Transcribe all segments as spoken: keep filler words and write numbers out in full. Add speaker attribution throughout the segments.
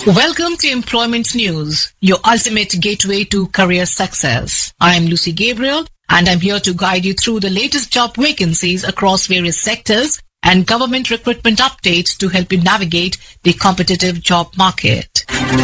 Speaker 1: Welcome to Employment News, your ultimate gateway to career success. I am Lucy Gabriel, and I'm here to guide you through the latest job vacancies across various sectors and government recruitment updates to help you navigate the competitive job market.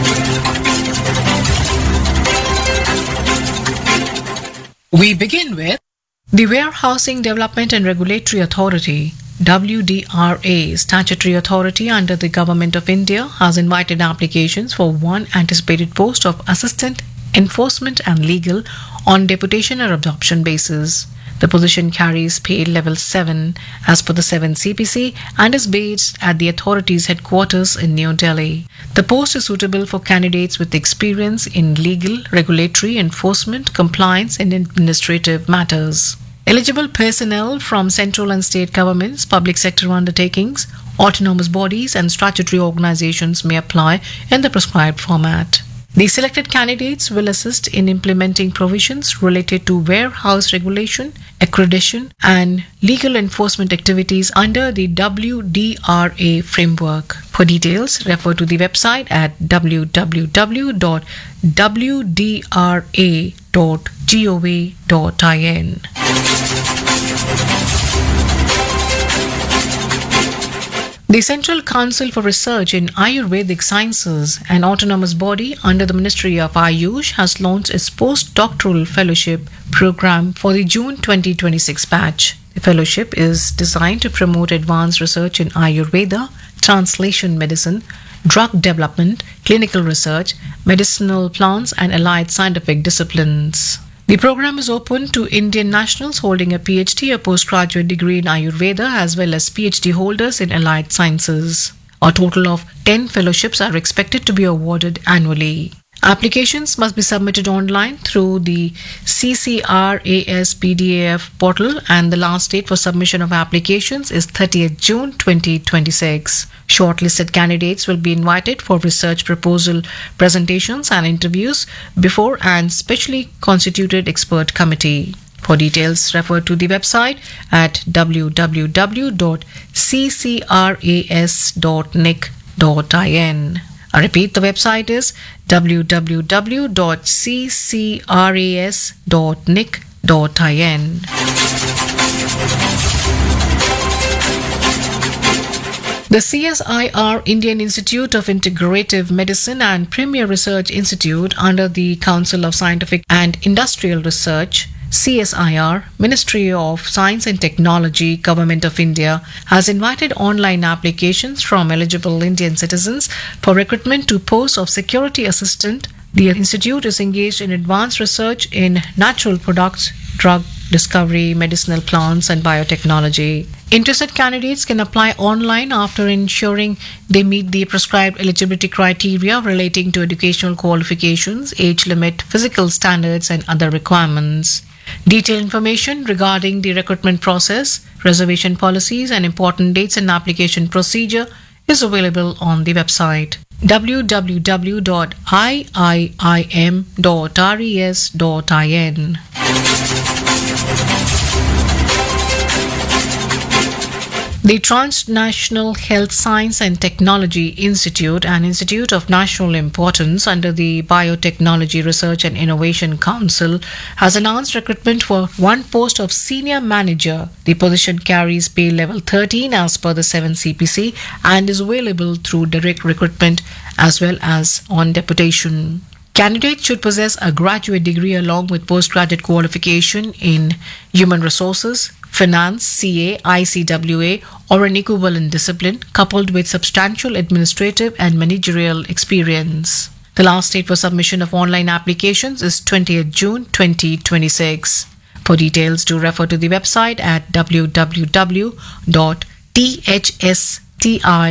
Speaker 1: We begin with the Warehousing Development and Regulatory Authority. W D R A, statutory authority under the Government of India, has invited applications for one anticipated post of Assistant Enforcement and Legal on deputation or adoption basis. The position carries pay level seven as per the seven C P C and is based at the authority's headquarters in New Delhi. The post is suitable for candidates with experience in legal, regulatory, enforcement, compliance and administrative matters. Eligible personnel from central and state governments, public sector undertakings, autonomous bodies and statutory organizations may apply in the prescribed format. The selected candidates will assist in implementing provisions related to warehouse regulation, accreditation and legal enforcement activities under the W D R A framework. For details, refer to the website at w w w dot w d r a dot gov dot in. The Central Council for Research in Ayurvedic Sciences, an autonomous body under the Ministry of Ayush, has launched its postdoctoral fellowship program for the June twenty twenty-six batch. The fellowship is designed to promote advanced research in Ayurveda, translation medicine, drug development, clinical research, medicinal plants, and allied scientific disciplines. The program is open to Indian nationals holding a P H D or postgraduate degree in Ayurveda as well as P H D holders in allied sciences. A total of ten fellowships are expected to be awarded annually. Applications must be submitted online through the C C R A S P D A F portal, and the last date for submission of applications is thirtieth June twenty twenty-six. Shortlisted candidates will be invited for research proposal presentations and interviews before an specially constituted expert committee. For details, refer to the website at w w w dot c c r a s dot n i c dot in. I repeat, the website is w w w dot c c r a s dot n i c dot in. The C S I R, Indian Institute of Integrative Medicine and Premier Research Institute under the Council of Scientific and Industrial Research, C S I R, Ministry of Science and Technology, Government of India, has invited online applications from eligible Indian citizens for recruitment to posts of security assistant. The institute is engaged in advanced research in natural products, drug discovery, medicinal plants, and biotechnology. Interested candidates can apply online after ensuring they meet the prescribed eligibility criteria relating to educational qualifications, age limit, physical standards, and other requirements. Detailed information regarding the recruitment process, reservation policies, and important dates and application procedure is available on the website w w w dot i i i m dot res dot in. The Transnational Health Science and Technology Institute, an institute of national importance under the Biotechnology Research and Innovation Council, has announced recruitment for one post of senior manager. The position carries pay level thirteen as per the seven C P C and is available through direct recruitment as well as on deputation. Candidates should possess a graduate degree along with postgraduate qualification in human resources, finance, C A, I C W A, or an equivalent discipline, coupled with substantial administrative and managerial experience. The last date for submission of online applications is twentieth June twenty twenty-six. For details, do refer to the website at w w w dot t h s t i